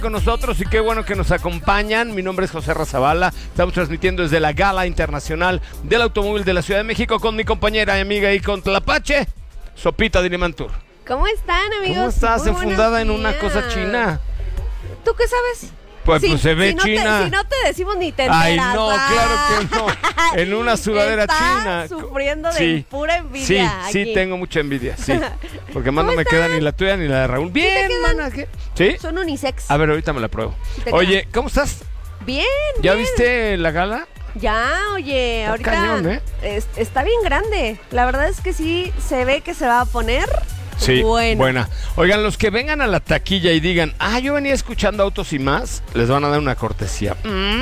con nosotros y qué bueno que nos acompañan. Mi nombre es José Razabala. Estamos transmitiendo desde la Gala Internacional del Automóvil de la Ciudad de México con mi compañera y amiga y con Tlapache, Sopita Dilimantur. ¿Cómo están, amigos? ¿Cómo estás? Muy Enfundada en buenos una días. cosa china. ¿Tú qué sabes? Pues se ve china. Si no te decimos ni te enteras. Ay, no, claro que no. En una sudadera china. Sufriendo de pura envidia. Sí, tengo mucha envidia, sí. Porque más no me queda ni la tuya ni la de Raúl. Bien, mana. ¿Sí? Son unisex. A ver, ahorita me la pruebo. Oye, ¿cómo estás? Bien, ¿Ya bien. viste la gala? Ya, oye, Está ahorita cañón, está bien grande. La verdad es que sí se ve que se va a poner. Sí, bueno. buena. Oigan, los que vengan a la taquilla y digan, yo venía escuchando Autos y Más, les van a dar una cortesía.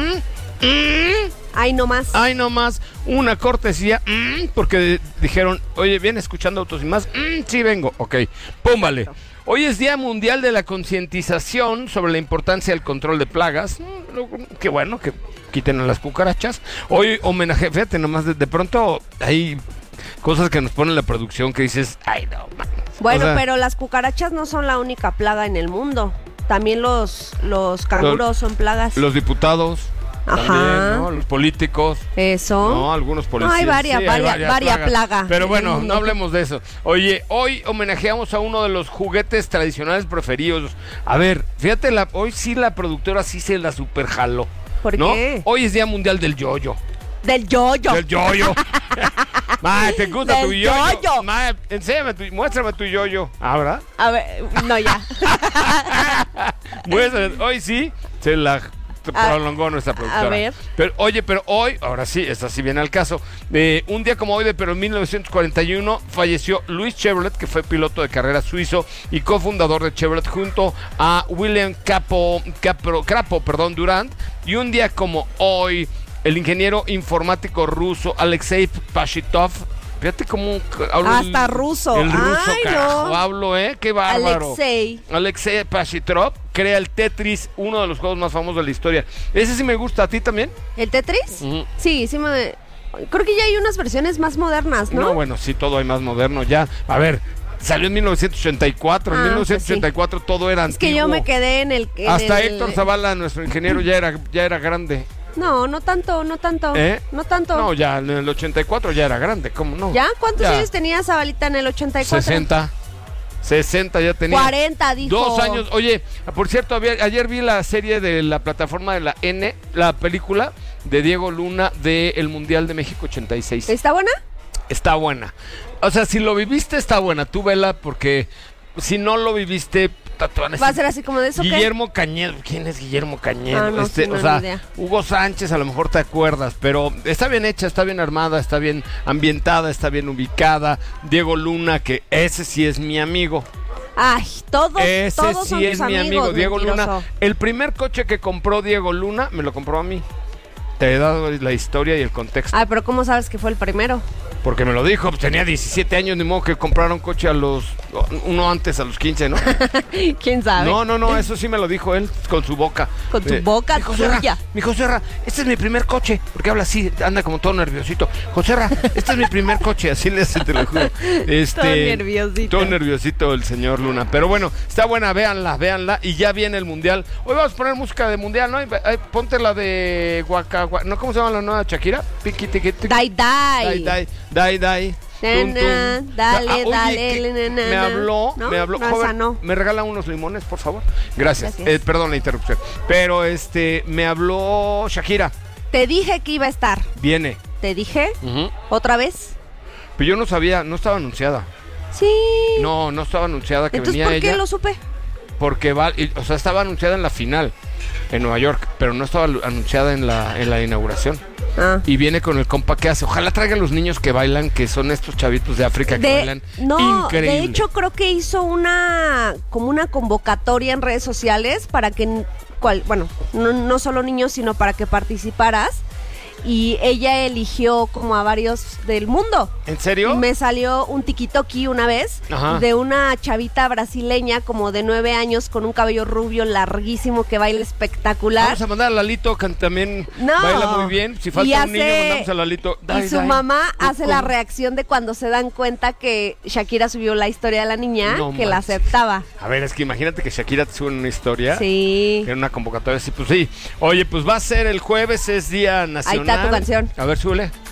Ay, no más. Ay, no más, una cortesía, porque dijeron, oye, ¿viene escuchando Autos y Más? Sí, vengo, ok, púmbale. Perfecto. Hoy es Día Mundial de la Concientización sobre la importancia del control de plagas. Qué bueno que quiten a las cucarachas. Hoy homenaje, fíjate, nomás de pronto hay cosas que nos pone la producción que dices, ay, no, man. Bueno, pero las cucarachas no son la única plaga en el mundo. También los canguros son plagas. Los diputados. Ajá. También, ¿no? Los políticos. Eso. No, algunos policías. No, hay varias plagas. plagas. Pero bueno, no hablemos de eso. Oye, hoy homenajeamos a uno de los juguetes tradicionales preferidos. A ver, fíjate, hoy sí la productora sí se la super jaló. ¿Por qué? Hoy es Día Mundial del Yoyo. Del yoyo. Del yoyo. Ma, ¿te gusta Del tu yoyo? yoyo. Ma, muéstrame tu yoyo. ¿Verdad? A ver, no, ya. Muéstrame. Hoy sí se la prolongó nuestra productora. A ver. Pero hoy, ahora sí, esta sí viene al caso. Un día como hoy, pero en 1941, falleció Louis Chevrolet, que fue piloto de carrera suizo y cofundador de Chevrolet, junto a William Crapo Durant. Y un día como hoy, el ingeniero informático ruso Alexei Pashitov. Fíjate cómo hablo. Hasta ruso. El ruso, ay, carajo, no. hablo, qué bárbaro. Alexei Pashitov crea el Tetris, uno de los juegos más famosos de la historia. Ese sí me gusta, ¿a ti también? ¿El Tetris? Uh-huh. Sí, me... Creo que ya hay unas versiones más modernas, ¿no? No, bueno, sí, todo hay más moderno ya. A ver, salió en 1984. En 1984 pues sí. Todo era antiguo. Es que yo me quedé en el... Hasta Héctor Zavala, nuestro ingeniero, ya era grande. No tanto. No tanto. No, ya en el 84 ya era grande, ¿cómo no? ¿Ya? ¿Cuántos años tenía Zabalita en el 84? 60 ya tenía. 40, dijo. 2 años. Oye, por cierto, ayer vi la serie de la plataforma de la N, la película de Diego Luna del Mundial de México 86. ¿Está buena? Está buena. O sea, si lo viviste, está buena. Tú vela, porque si no lo viviste... Va a ser así como de eso. Guillermo Cañedo. ¿Quién es Guillermo Cañedo? No, sí, no, o sea, ni idea. Hugo Sánchez, a lo mejor te acuerdas, pero está bien hecha, está bien armada, está bien ambientada, está bien ubicada. Diego Luna, que ese sí es mi amigo. Ay, todos sí son es mi amigo, Diego mentiroso. Luna. El primer coche que compró Diego Luna me lo compró a mí. Te he dado la historia y el contexto. Ay, pero ¿cómo sabes que fue el primero? Porque me lo dijo, pues tenía 17 años, ni modo que comprara un coche uno antes, a los 15, ¿no? ¿Quién sabe? No, eso sí me lo dijo él con su boca. Con tu boca tuya. Mi José Ra, este es mi primer coche, porque habla así, anda como todo nerviosito. José Ra, este es mi primer coche, así le hace, te lo juro. Todo nerviosito. Todo nerviosito el señor Luna. Pero bueno, está buena, véanla, y ya viene el Mundial. Hoy vamos a poner música de Mundial, ¿no? Ponte la de ¿no? ¿Cómo se llama la nueva Shakira? Dai. Dai. Dale. Me habló, joven, no. ¿me regala unos limones, por favor? Gracias. Perdón la interrupción. Pero me habló Shakira. Te dije que iba a estar. Viene. ¿Te dije? Uh-huh. ¿Otra vez? Pero yo no sabía, no estaba anunciada. Sí. No estaba anunciada que entonces, venía ella. ¿por qué lo supe? Porque estaba anunciada en la final en Nueva York, pero no estaba anunciada en la inauguración. Y viene con el compa que hace. Ojalá traiga a los niños que bailan, que son estos chavitos de África que bailan. Increíble. De hecho creo que hizo una convocatoria en redes sociales para que, no solo niños, sino para que participaras. y ella eligió como a varios del mundo. ¿En serio? Y me salió un tikitoki una vez de una chavita brasileña como de 9 años con un cabello rubio larguísimo que baila espectacular. Vamos a mandar a Lalito, que también baila muy bien. Si falta un niño, mandamos a Lalito. Y su mamá hace la reacción de cuando se dan cuenta que Shakira subió la historia de la niña, que la aceptaba. A ver, es que imagínate que Shakira te sube una historia. Sí. En una convocatoria así, pues sí. Oye, pues va a ser el jueves, es Día Nacional. Ahí está tu canción. A ver, súbele.